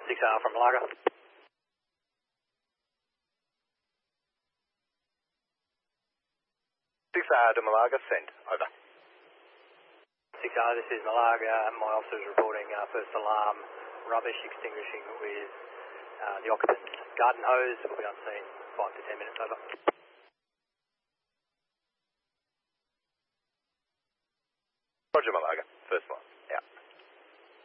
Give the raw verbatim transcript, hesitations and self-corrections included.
six R from Malaga. six R to Malaga, send. Over. six R, this is Malaga. My officer is reporting uh, first alarm, rubbish extinguishing with uh, the occupant's garden hose. We'll be on scene five to ten minutes. Over.